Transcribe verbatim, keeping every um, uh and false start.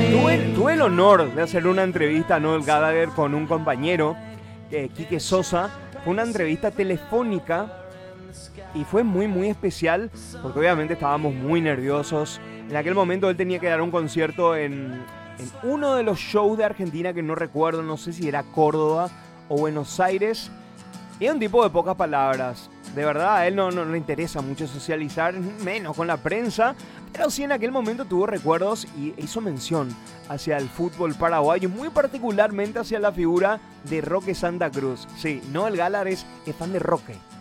Tuve, tuve el honor de hacer una entrevista a Noel Gallagher con un compañero, eh, Quique Sosa. Fue una entrevista telefónica y fue muy muy especial porque obviamente estábamos muy nerviosos. En aquel momento él tenía que dar un concierto en, en uno de los shows de Argentina que no recuerdo, no sé si era Córdoba o Buenos Aires. Y es un tipo de pocas palabras. De verdad, a él no, no, no le interesa mucho socializar, menos con la prensa. Pero sí en aquel momento tuvo recuerdos y hizo mención hacia el fútbol paraguayo, muy particularmente hacia la figura de Roque Santa Cruz. Sí, Noel Gallagher es, es fan de Roque.